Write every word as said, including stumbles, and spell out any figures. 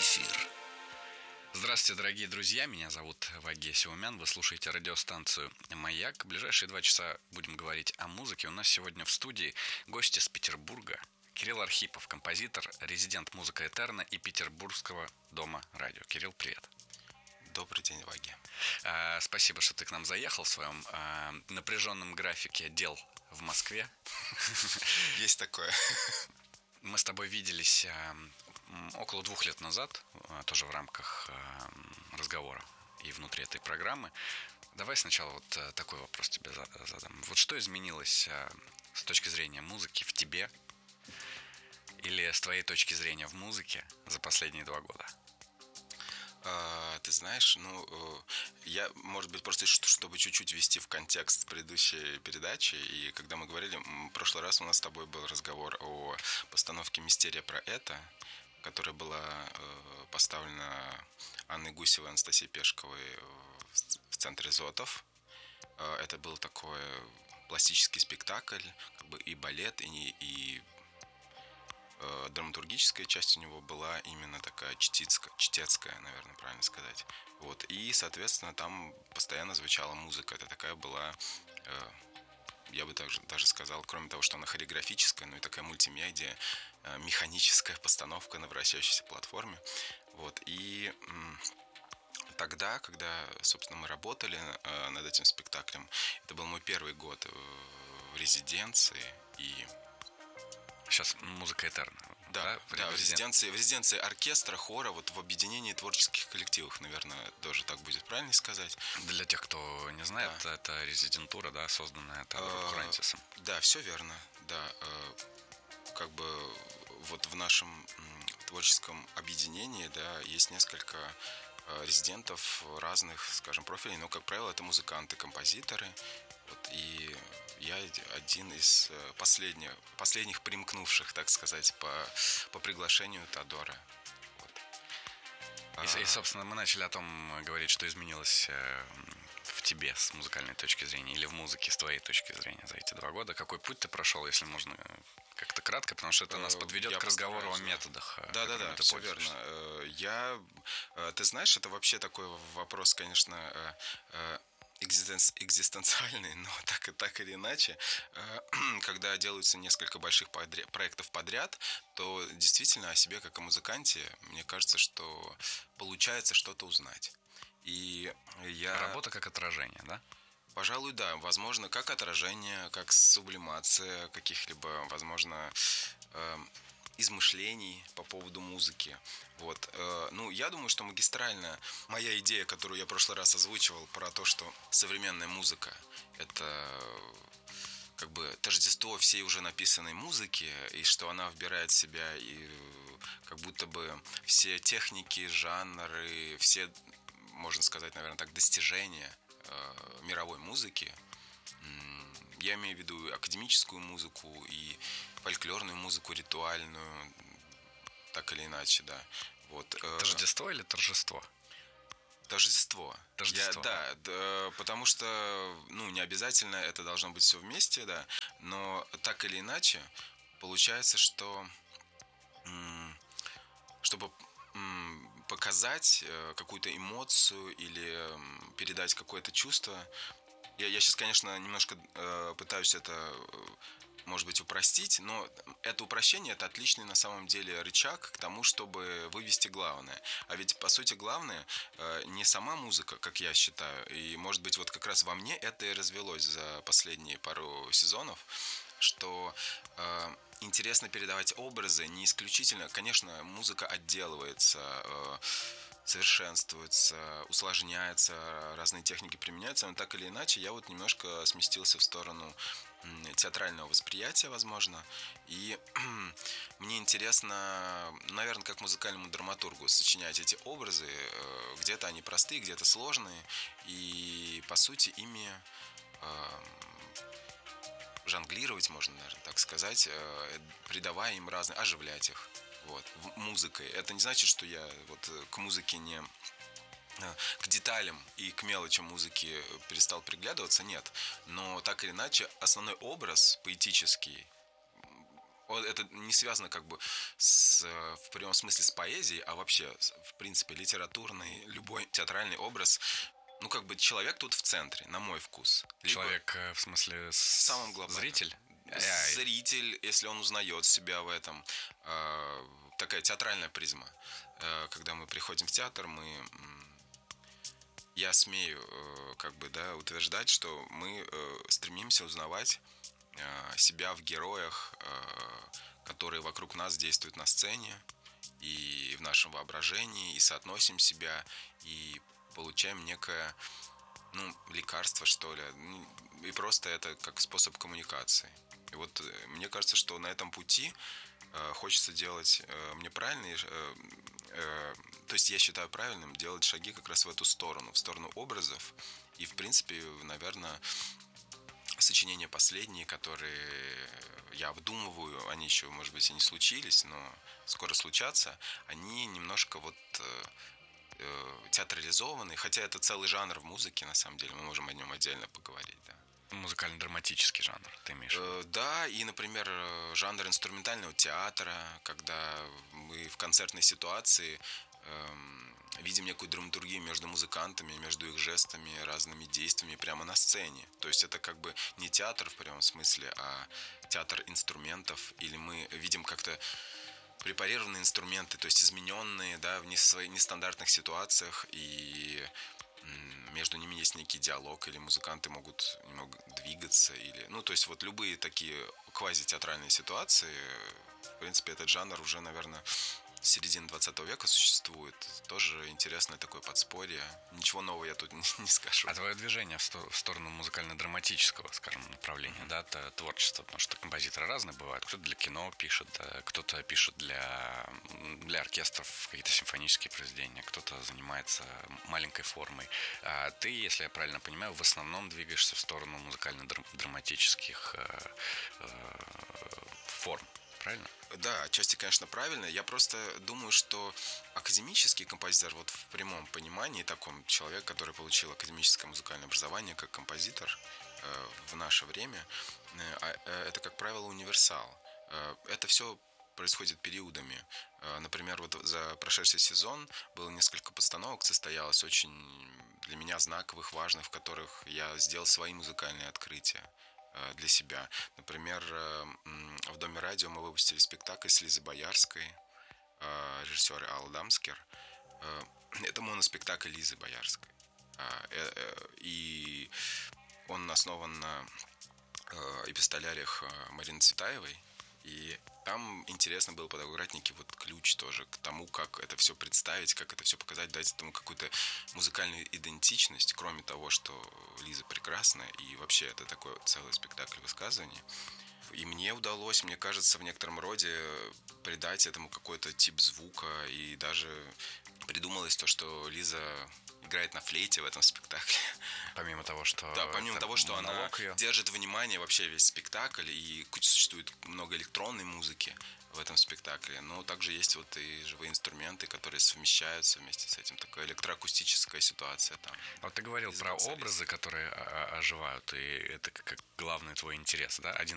эфир. Здравствуйте, дорогие друзья, меня зовут Ваге Сиумян, вы слушаете радиостанцию «Маяк». В ближайшие два часа будем говорить о музыке. У нас сегодня в студии гости из Петербурга. Кирилл Архипов, композитор, резидент «Музыка Этерна» и Петербургского дома радио. Кирилл, привет. Добрый день, Ваге. А, спасибо, что ты к нам заехал в своем а, напряженном графике дел в Москве. Есть такое. Мы с тобой виделись а, около двух лет назад, а, тоже в рамках а, разговора и внутри этой программы. Давай сначала вот а, такой вопрос тебе задам. Вот что изменилось а, с точки зрения музыки в тебе или с твоей точки зрения в музыке за последние два года? А, ты знаешь, ну, я, может быть, просто чтобы чуть-чуть ввести в контекст предыдущей передачи, и когда мы говорили, в прошлый раз у нас с тобой был разговор о постановке «Мистерия про это», которая была э, поставлена Анной Гусевой и Анастасией Пешковой в центре Зотов. Э, это был такой пластический спектакль, как бы и балет, и, и драматургическая часть у него была именно такая чтецкая, чтецкая, наверное, правильно сказать. Вот. И, соответственно, там постоянно звучала музыка. Это такая была, э, я бы также, даже сказал, кроме того, что она хореографическая, но и такая мультимедиа, э, механическая постановка на вращающейся платформе. Вот. И м- тогда, когда, собственно, мы работали э, над этим спектаклем, это был мой первый год в резиденции, и сейчас «Музыка Этерна». Да, да, в, да в, резиденции, в резиденции оркестра, хора, вот в объединении творческих коллективов, наверное, тоже так будет правильно сказать. Для тех, кто не знает, да. Это резидентура, да, созданная Теодором Курантисом. Да, все верно, да. Как бы вот в нашем творческом объединении, да, есть несколько резидентов разных, скажем, профилей, но, как правило, это музыканты, композиторы. Вот, и я один из последних, последних примкнувших, так сказать, по, по приглашению Теодора. Вот. И, и, собственно, мы начали о том говорить, что изменилось в тебе с музыкальной точки зрения или в музыке с твоей точки зрения за эти два года. Какой путь ты прошел, если можно как-то кратко, потому что это нас подведет я к разговору о методах. Да-да-да, все верно. Я, ты знаешь, это вообще такой вопрос, конечно, экзистенциальный, но так, так или иначе, когда делаются несколько больших подряд, проектов подряд, то действительно о себе как о музыканте, мне кажется, что получается что-то узнать. И я... Работа как отражение, да? Пожалуй, да. Возможно, как отражение, как сублимация каких-либо, возможно, э, измышлений по поводу музыки. Вот. Э, ну, я думаю, что магистрально моя идея, которую я в прошлый раз озвучивал, про то, что современная музыка — это как бы тождество всей уже написанной музыки, и что она вбирает в себя и как будто бы все техники, жанры, все, можно сказать, наверное, так, достижения э, мировой музыки. Я имею в виду академическую музыку и фольклорную музыку, ритуальную, так или иначе, да. Вот. Тождество или торжество? Тождество. Тождество. Я, да, да, потому что, ну, не обязательно это должно быть все вместе, да, но так или иначе получается, что чтобы показать какую-то эмоцию или передать какое-то чувство, я, я сейчас, конечно, немножко э, пытаюсь это, э, может быть, упростить, но это упрощение – это отличный на самом деле рычаг к тому, чтобы вывести главное. А ведь, по сути, главное э, не сама музыка, как я считаю, и, может быть, вот как раз во мне это и развелось за последние пару сезонов, что э, интересно передавать образы, не исключительно, конечно, музыка отделывается, э, совершенствуется, усложняется, разные техники применяются, но так или иначе я вот немножко сместился в сторону театрального восприятия, возможно, и мне интересно, наверное, как музыкальному драматургу сочинять эти образы, где-то они простые, где-то сложные, и по сути ими жонглировать, можно, наверное, так сказать, придавая им разные, оживлять их. Вот, музыкой. Это не значит, что я вот к музыке не... к деталям и к мелочам музыки перестал приглядываться, нет. Но так или иначе, основной образ поэтический, это не связано как бы с, в прямом смысле с поэзией, а вообще, в принципе, литературный, любой театральный образ. Ну, как бы человек тут в центре, на мой вкус. Либо человек, в смысле, с... самым главным. Зритель? Зритель, если он узнает себя в этом. Такая театральная призма. Когда мы приходим в театр, мы... Я смею как бы, да, утверждать, что мы стремимся узнавать себя в героях, которые вокруг нас действуют на сцене и в нашем воображении, и соотносим себя, и получаем некое, ну, лекарство, что ли, и просто это как способ коммуникации. И вот мне кажется, что на этом пути э, хочется делать э, мне правильные, э, э, то есть я считаю правильным делать шаги как раз в эту сторону, в сторону образов. И, в принципе, наверное, сочинения последние, которые я обдумываю, они еще, может быть, и не случились, но скоро случатся, они немножко вот... Э, театрализованный, хотя это целый жанр в музыке, на самом деле, мы можем о нем отдельно поговорить, да. Музыкально-драматический жанр, ты имеешь в виду? Э, да, и, например, жанр инструментального театра, когда мы в концертной ситуации э, видим некую драматургию между музыкантами, между их жестами, разными действиями прямо на сцене. То есть это как бы не театр в прямом смысле, а театр инструментов, или мы видим как-то препарированные инструменты, то есть измененные, да, в нестандартных ситуациях, и между ними есть некий диалог, или музыканты могут немного двигаться, или, ну, то есть вот любые такие квазитеатральные ситуации, в принципе, этот жанр уже, наверное, с середины двадцатого века существует. Тоже интересное такое подспорье. Ничего нового я тут не, не скажу. А твое движение в, сто- в сторону музыкально-драматического, скажем, направления, mm-hmm. да, т- творчества, потому что композиторы разные бывают. Кто-то для кино пишет, да, кто-то пишет для, для оркестров какие-то симфонические произведения, кто-то занимается маленькой формой. А ты, если я правильно понимаю, в основном двигаешься в сторону музыкально-драматических э, э, форм. Правильно? Да, отчасти, конечно, правильно. Я просто думаю, что академический композитор, вот в прямом понимании, таком человек, который получил академическое музыкальное образование как композитор э, в наше время, э, э, это, как правило, универсал. Э, это все происходит периодами. Э, например, вот за прошедший сезон было несколько постановок, состоялось очень для меня знаковых, важных, в которых я сделал свои музыкальные открытия для себя. Например, в Доме радио мы выпустили спектакль с Лизой Боярской, режиссер Алла Дамскер. Это моноспектакль Лизы Боярской. И он основан на эпистоляриях Марины Цветаевой. И там интересно было подобрать некий вот ключ тоже к тому, как это все представить, как это все показать, дать этому какую-то музыкальную идентичность, кроме того, что Лиза прекрасна, и вообще это такой целый спектакль высказываний. И мне удалось, мне кажется, в некотором роде придать этому какой-то тип звука, и даже придумалось то, что Лиза играет на флейте в этом спектакле. Помимо того, что... Да, помимо того, что она ее держит внимание вообще весь спектакль, и существует много электронной музыки в этом спектакле, но также есть вот и живые инструменты, которые совмещаются вместе с этим. Такая электроакустическая ситуация там. Вот ты говорил про образы, которые оживают, и это как главный твой интерес, да? Один